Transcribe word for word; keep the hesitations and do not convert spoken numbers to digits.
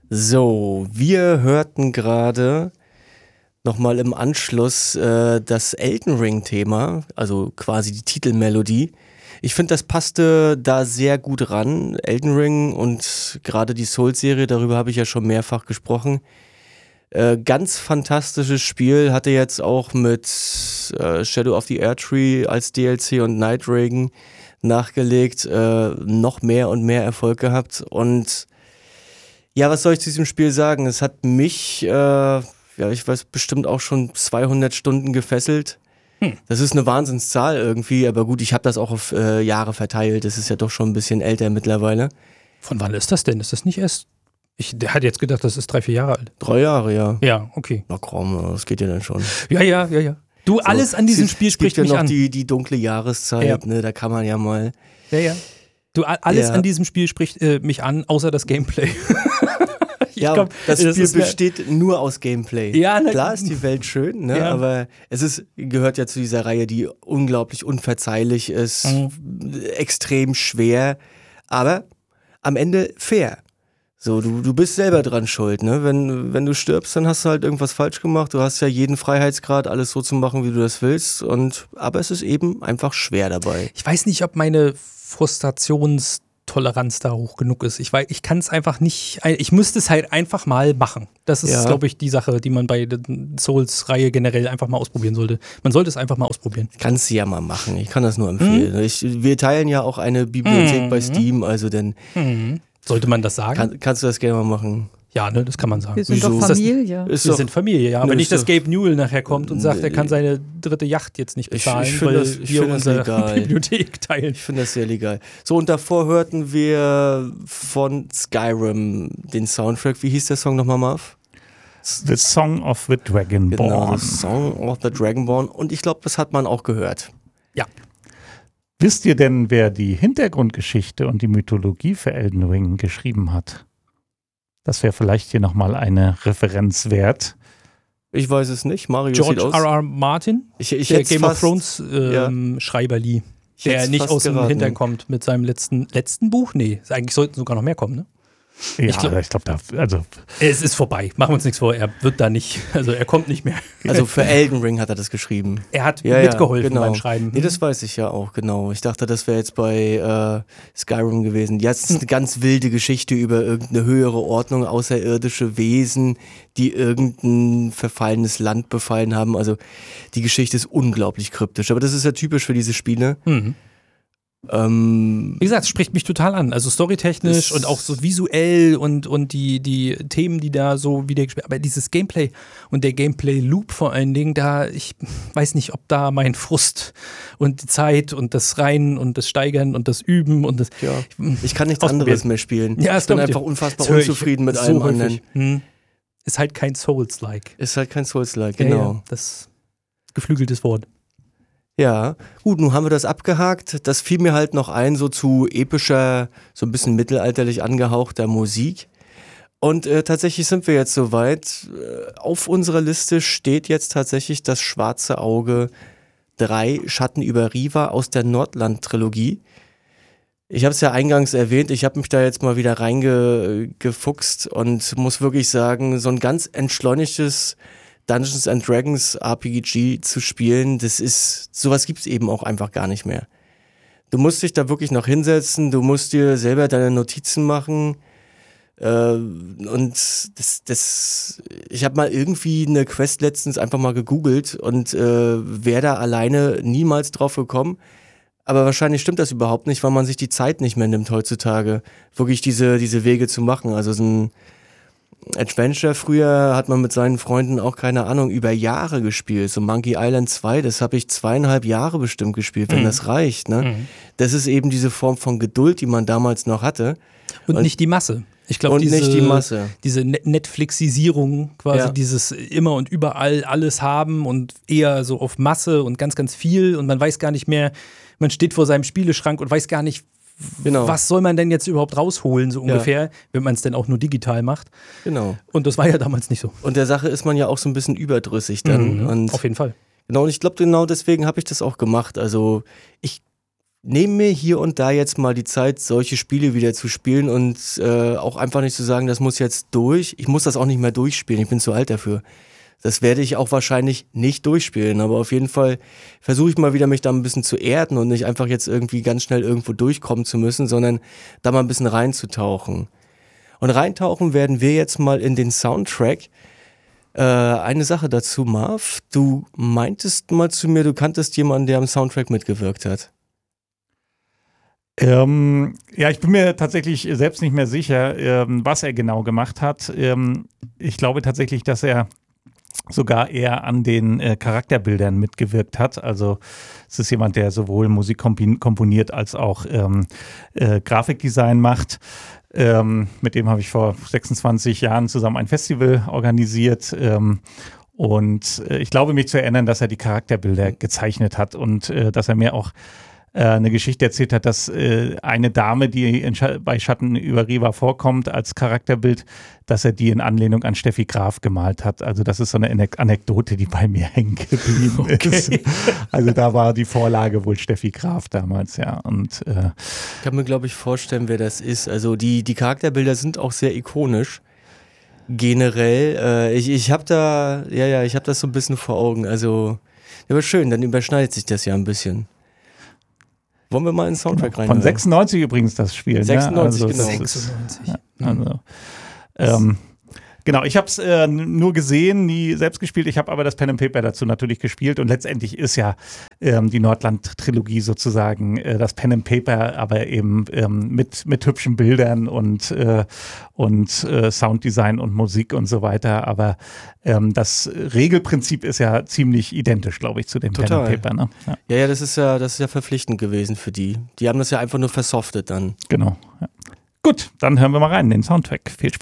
So, wir hörten gerade nochmal im Anschluss äh, das Elden Ring-Thema, also quasi die Titelmelodie. Ich finde, das passte da sehr gut ran. Elden Ring und gerade die Souls-Serie, darüber habe ich ja schon mehrfach gesprochen. Äh, ganz fantastisches Spiel, hatte jetzt auch mit äh, Shadow of the Erdtree als D L C und Night Dragon nachgelegt, äh, noch mehr und mehr Erfolg gehabt. Und ja, was soll ich zu diesem Spiel sagen? Es hat mich, äh, ja, ich weiß, bestimmt auch schon zweihundert Stunden gefesselt. Hm. Das ist eine Wahnsinnszahl irgendwie, aber gut, ich habe das auch auf äh, Jahre verteilt. Das ist ja doch schon ein bisschen älter mittlerweile. Von wann ist das denn? Ist das nicht erst? Ich der hatte jetzt gedacht, das ist drei, vier Jahre alt. Drei Jahre, ja. Ja, okay. Na komm, das geht ja dann schon. Ja, ja, ja, ja. Du, so, alles an diesem Spiel spricht mich an. Es gibt ja noch an. die, die dunkle Jahreszeit, ja. ne, da kann man ja mal... Ja, ja. Du, alles ja. an diesem Spiel spricht äh, mich an, außer das Gameplay. ja, glaub, das Spiel das besteht nur aus Gameplay. Ja, ne, Klar ist die Welt schön, ne, ja. aber es ist, gehört ja zu dieser Reihe, die unglaublich unverzeihlich ist, mhm. extrem schwer, aber am Ende fair. So, du, du bist selber dran schuld, ne? Wenn, wenn du stirbst, dann hast du halt irgendwas falsch gemacht. Du hast ja jeden Freiheitsgrad, alles so zu machen, wie du das willst. Und, aber es ist eben einfach schwer dabei. Ich weiß nicht, ob meine Frustrationstoleranz da hoch genug ist. Ich weiß, ich kann es einfach nicht, ich müsste es halt einfach mal machen. Das ist, ja. glaube ich, die Sache, die man bei der Souls-Reihe generell einfach mal ausprobieren sollte. Man sollte es einfach mal ausprobieren. Kannst du ja mal machen. Ich kann das nur empfehlen. Hm? Ich, wir teilen ja auch eine Bibliothek hm. bei Steam, also denn... Hm. Sollte man das sagen? Kann, kannst du das gerne mal machen? Ja, ne, das kann man sagen. Wir sind Wieso? doch Familie. Das, wir doch, sind Familie, ja. Aber ne, nicht, dass doch, Gabe Newell nachher kommt und sagt, er kann seine dritte Yacht jetzt nicht bezahlen, ich, ich weil das, ich wir unsere legal. Bibliothek teilen. Ich finde das sehr legal. So, und davor hörten wir von Skyrim den Soundtrack. Wie hieß der Song nochmal, Marv? The Song of the Dragonborn. Genau, The Song of the Dragonborn. Und ich glaube, das hat man auch gehört. Ja. Wisst ihr denn, wer die Hintergrundgeschichte und die Mythologie für Elden Ring geschrieben hat? Das wäre vielleicht hier nochmal eine Referenz wert. Ich weiß es nicht. Mario George sieht aus. R R. Martin, ich, ich der Game fast, of Thrones ähm, ja. Schreiberli, der nicht aus dem Hintern kommt mit seinem letzten, letzten Buch. Nee, eigentlich sollten sogar noch mehr kommen, ne? Ja, ich glaube, glaub, da, also. Es ist vorbei. Machen wir uns nichts vor. Er wird da nicht, also er kommt nicht mehr. Also für Elden Ring hat er das geschrieben. Er hat ja, mitgeholfen ja, genau. beim Schreiben. Nee, das weiß ich ja auch, genau. Ich dachte, das wäre jetzt bei äh, Skyrim gewesen. Ja, es ist eine ganz wilde Geschichte über irgendeine höhere Ordnung, außerirdische Wesen, die irgendein verfallenes Land befallen haben. Also die Geschichte ist unglaublich kryptisch. Aber das ist ja typisch für diese Spiele. Mhm. Ähm, Wie gesagt, es spricht mich total an. Also storytechnisch und auch so visuell und, und die, die Themen, die da so wieder gespielt. Aber dieses Gameplay und der Gameplay-Loop vor allen Dingen, da, ich weiß nicht, ob da mein Frust und die Zeit und das Rein und das Steigern und das Üben und das. Ja, ich kann nichts anderes mehr spielen. Ja, ich bin einfach unfassbar unzufrieden mit so allem häufig. anderen. Hm. Ist halt kein Souls-like. Ist halt kein Souls-like, genau. Ja, ja, das geflügeltes Wort. Ja, gut, nun haben wir das abgehakt. Das fiel mir halt noch ein, so zu epischer, so ein bisschen mittelalterlich angehauchter Musik. Und äh, tatsächlich sind wir jetzt soweit. Äh, auf unserer Liste steht jetzt tatsächlich das Schwarze Auge drei Schatten über Riva aus der Nordland-Trilogie. Ich habe es ja eingangs erwähnt, ich habe mich da jetzt mal wieder reingefuchst und muss wirklich sagen, so ein ganz entschleunigtes Dungeons and Dragons R P G zu spielen, das ist, sowas gibt's eben auch einfach gar nicht mehr. Du musst dich da wirklich noch hinsetzen, du musst dir selber deine Notizen machen äh, und das, das, ich habe mal irgendwie eine Quest letztens einfach mal gegoogelt und äh, wäre da alleine niemals drauf gekommen, aber wahrscheinlich stimmt das überhaupt nicht, weil man sich die Zeit nicht mehr nimmt heutzutage, wirklich diese, diese Wege zu machen, also so ein Adventure früher hat man mit seinen Freunden auch, keine Ahnung, über Jahre gespielt. So Monkey Island zwei, das habe ich zweieinhalb Jahre bestimmt gespielt, wenn mhm. das reicht. Ne? Mhm. Das ist eben diese Form von Geduld, die man damals noch hatte. Und, und nicht die Masse. Ich glaube, diese, nicht die Masse. diese Netflixisierung, quasi ja. dieses immer und überall alles haben und eher so auf Masse und ganz, ganz viel und man weiß gar nicht mehr, man steht vor seinem Spieleschrank und weiß gar nicht, genau. was soll man denn jetzt überhaupt rausholen, so ungefähr, ja. wenn man es denn auch nur digital macht. Genau. Und das war ja damals nicht so. Und der Sache ist man ja auch so ein bisschen überdrüssig dann. Mhm, und auf jeden Fall. Genau, und ich glaube, genau deswegen habe ich das auch gemacht. Also ich nehme mir hier und da jetzt mal die Zeit, solche Spiele wieder zu spielen und äh, auch einfach nicht zu sagen, das muss jetzt durch. Ich muss das auch nicht mehr durchspielen, ich bin zu alt dafür. Das werde ich auch wahrscheinlich nicht durchspielen, aber auf jeden Fall versuche ich mal wieder, mich da ein bisschen zu erden und nicht einfach jetzt irgendwie ganz schnell irgendwo durchkommen zu müssen, sondern da mal ein bisschen reinzutauchen. Und reintauchen werden wir jetzt mal in den Soundtrack. Äh, eine Sache dazu, Marv, du meintest mal zu mir, du kanntest jemanden, der am Soundtrack mitgewirkt hat. Ähm, ja, ich bin mir tatsächlich selbst nicht mehr sicher, ähm, was er genau gemacht hat. Ähm, ich glaube tatsächlich, dass er sogar eher an den äh, Charakterbildern mitgewirkt hat. Also es ist jemand, der sowohl Musik komp- komponiert als auch ähm, äh, Grafikdesign macht. Ähm, mit dem habe ich vor sechsundzwanzig Jahren zusammen ein Festival organisiert. Ähm, und äh, ich glaube, mich zu erinnern, dass er die Charakterbilder gezeichnet hat und äh, dass er mir auch eine Geschichte erzählt hat, dass äh, eine Dame, die in Sch- bei Schatten über Riva vorkommt als Charakterbild, dass er die in Anlehnung an Steffi Graf gemalt hat. Also das ist so eine Anek- Anekdote, die bei mir hängen geblieben okay. ist. Also da war die Vorlage wohl Steffi Graf damals, ja. Und äh, ich kann mir, glaube ich, vorstellen, wer das ist. Also die, die Charakterbilder sind auch sehr ikonisch. Generell. Äh, ich ich habe da, ja, ja, ich habe das so ein bisschen vor Augen. Also, aber schön, dann überschneidet sich das ja ein bisschen. Wollen wir mal in den Soundtrack genau. rein? Von sechsundneunzig übrigens das Spiel. sechsundneunzig, ne? genau. sechsundneunzig. Ja, also, ähm, genau, ich habe es äh, nur gesehen, nie selbst gespielt. Ich habe aber das Pen and Paper dazu natürlich gespielt. Und letztendlich ist ja ähm, die Nordland-Trilogie sozusagen äh, das Pen and Paper, aber eben ähm, mit, mit hübschen Bildern und, äh, und äh, Sounddesign und Musik und so weiter. Aber ähm, das Regelprinzip ist ja ziemlich identisch, glaube ich, zu dem Total. Pen and Paper. Ne? Ja. Ja, ja, das ist ja, das ist ja verpflichtend gewesen für die. Die haben das ja einfach nur versoftet dann. Genau. Ja. Gut, dann hören wir mal rein in den Soundtrack. Viel Spaß.